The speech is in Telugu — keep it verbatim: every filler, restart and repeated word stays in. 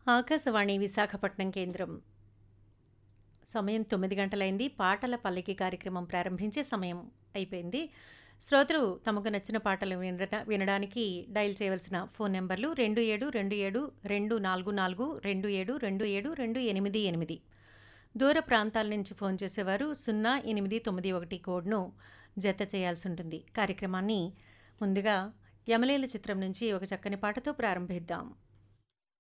ఆకాశవాణి విశాఖపట్నం కేంద్రం. సమయం తొమ్మిది గంటలైంది. పాటల పల్లకి కార్యక్రమం ప్రారంభించే సమయం అయిపోయింది. శ్రోతలు తమకు నచ్చిన పాటలు వినడ వినడానికి డయల్ చేయవలసిన ఫోన్ నెంబర్లు రెండు ఏడు రెండు ఏడు రెండు నాలుగు నాలుగు రెండు ఏడు రెండు ఏడు రెండు ఎనిమిది ఎనిమిది. దూర ప్రాంతాల నుంచి ఫోన్ చేసేవారు సున్నా ఎనిమిది తొమ్మిది ఒకటి కోడ్ను జత చేయాల్సి ఉంటుంది. కార్యక్రమాన్ని ముందుగా యమలేలు చిత్రం నుంచి ఒక చక్కని పాటతో ప్రారంభిద్దాం.